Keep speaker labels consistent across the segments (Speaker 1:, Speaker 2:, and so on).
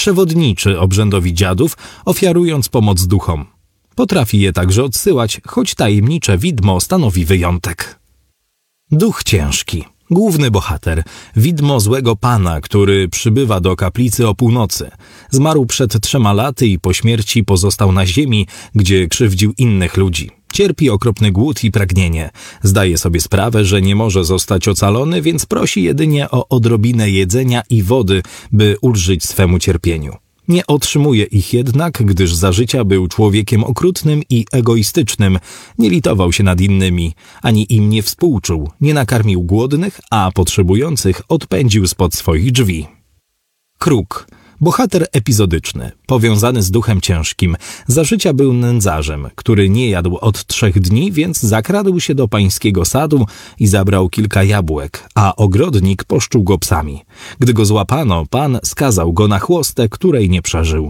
Speaker 1: przewodniczy obrzędowi dziadów, ofiarując pomoc duchom. Potrafi je także odsyłać, choć tajemnicze widmo stanowi wyjątek. Duch ciężki. Główny bohater, widmo złego pana, który przybywa do kaplicy o północy. Zmarł przed 3 laty i po śmierci pozostał na ziemi, gdzie krzywdził innych ludzi. Cierpi okropny głód i pragnienie. Zdaje sobie sprawę, że nie może zostać ocalony, więc prosi jedynie o odrobinę jedzenia i wody, by ulżyć swemu cierpieniu. Nie otrzymuje ich jednak, gdyż za życia był człowiekiem okrutnym i egoistycznym. Nie litował się nad innymi, ani im nie współczuł, nie nakarmił głodnych, a potrzebujących odpędził spod swoich drzwi. Kruk. Bohater epizodyczny, powiązany z duchem ciężkim. Za życia był nędzarzem, który nie jadł od 3 dni, więc zakradł się do pańskiego sadu i zabrał kilka jabłek, a ogrodnik poszczuł go psami. Gdy go złapano, pan skazał go na chłostę, której nie przeżył.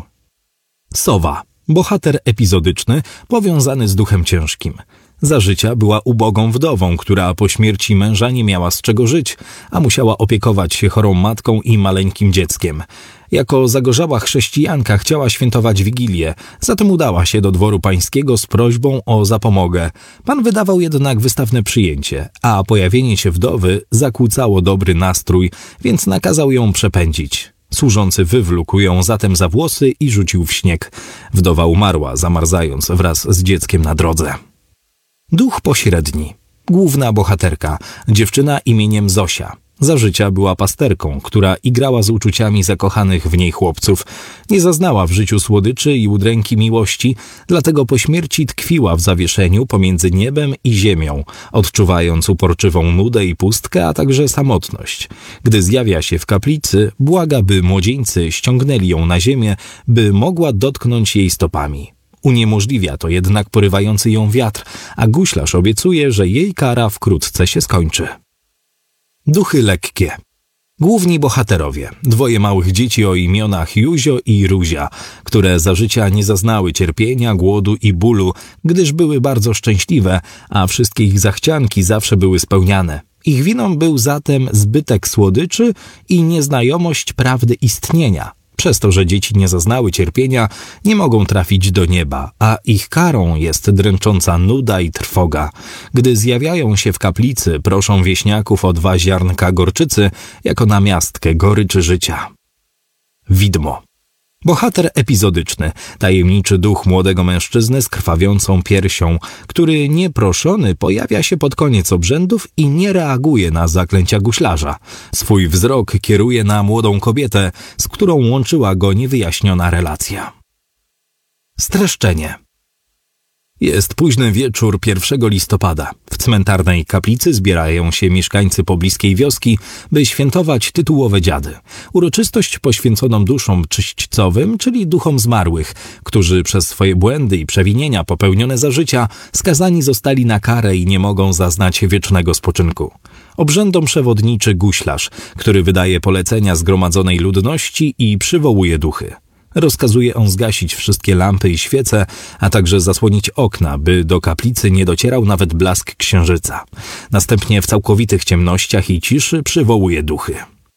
Speaker 1: Sowa. Bohater epizodyczny, powiązany z duchem ciężkim. Za życia była ubogą wdową, która po śmierci męża nie miała z czego żyć, a musiała opiekować się chorą matką i maleńkim dzieckiem. Jako zagorzała chrześcijanka chciała świętować Wigilię, zatem udała się do dworu pańskiego z prośbą o zapomogę. Pan wydawał jednak wystawne przyjęcie, a pojawienie się wdowy zakłócało dobry nastrój, więc nakazał ją przepędzić. Służący wywlókł ją zatem za włosy i rzucił w śnieg. Wdowa umarła, zamarzając wraz z dzieckiem na drodze. Duch pośredni. Główna bohaterka, dziewczyna imieniem Zosia. Za życia była pasterką, która igrała z uczuciami zakochanych w niej chłopców. Nie zaznała w życiu słodyczy i udręki miłości, dlatego po śmierci tkwiła w zawieszeniu pomiędzy niebem i ziemią, odczuwając uporczywą nudę i pustkę, a także samotność. Gdy zjawia się w kaplicy, błaga, by młodzieńcy ściągnęli ją na ziemię, by mogła dotknąć jej stopami. Uniemożliwia to jednak porywający ją wiatr, a guślarz obiecuje, że jej kara wkrótce się skończy. Duchy lekkie. Główni bohaterowie, 2 małych dzieci o imionach Józio i Ruzia, które za życia nie zaznały cierpienia, głodu i bólu, gdyż były bardzo szczęśliwe, a wszystkie ich zachcianki zawsze były spełniane. Ich winą był zatem zbytek słodyczy i nieznajomość prawdy istnienia. Przez to, że dzieci nie zaznały cierpienia, nie mogą trafić do nieba, a ich karą jest dręcząca nuda i trwoga. Gdy zjawiają się w kaplicy, proszą wieśniaków o 2 ziarnka gorczycy jako namiastkę goryczy życia. Widmo. Bohater epizodyczny, tajemniczy duch młodego mężczyzny z krwawiącą piersią, który nieproszony pojawia się pod koniec obrzędów i nie reaguje na zaklęcia guślarza. Swój wzrok kieruje na młodą kobietę, z którą łączyła go niewyjaśniona relacja. Streszczenie. Jest późny wieczór 1 listopada. W cmentarnej kaplicy zbierają się mieszkańcy pobliskiej wioski, by świętować tytułowe dziady. Uroczystość poświęconą duszom czyśćcowym, czyli duchom zmarłych, którzy przez swoje błędy i przewinienia popełnione za życia skazani zostali na karę i nie mogą zaznać wiecznego spoczynku. Obrzędom przewodniczy guślarz, który wydaje polecenia zgromadzonej ludności i przywołuje duchy. Rozkazuje on zgasić wszystkie lampy i świece, a także zasłonić okna, by do kaplicy nie docierał nawet blask księżyca. Następnie w całkowitych ciemnościach i ciszy przywołuje duchy.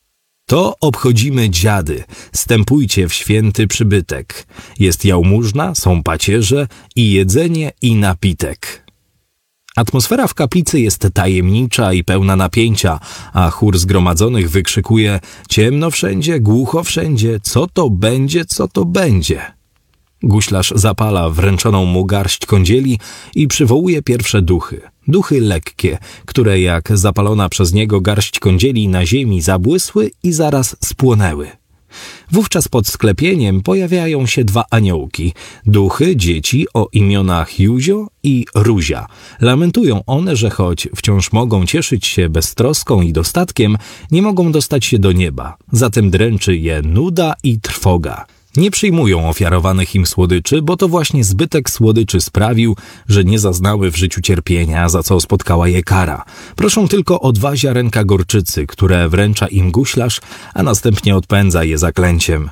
Speaker 1: To obchodzimy dziady, stępujcie w święty przybytek. Jest jałmużna, są pacierze i jedzenie i napitek. Atmosfera w kaplicy jest tajemnicza i pełna napięcia, a chór zgromadzonych wykrzykuje: ciemno wszędzie, głucho wszędzie, co to będzie, co to będzie. Guślarz zapala wręczoną mu garść kądzieli i przywołuje pierwsze duchy. Duchy lekkie, które jak zapalona przez niego garść kądzieli na ziemi zabłysły i zaraz spłonęły. Wówczas pod sklepieniem pojawiają się 2 aniołki, duchy dzieci o imionach Józio i Ruzia. Lamentują one, że choć wciąż mogą cieszyć się beztroską i dostatkiem, nie mogą dostać się do nieba, zatem dręczy je nuda i trwoga. Nie przyjmują ofiarowanych im słodyczy, bo to właśnie zbytek słodyczy sprawił, że nie zaznały w życiu cierpienia, za co spotkała je kara. Proszą tylko o 2 ziarenka gorczycy, które wręcza im guślarz, a następnie odpędza je zaklęciem.